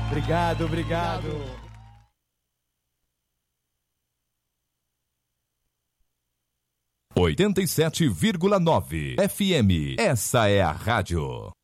Obrigado, obrigado. 87,9 FM. Essa é a rádio.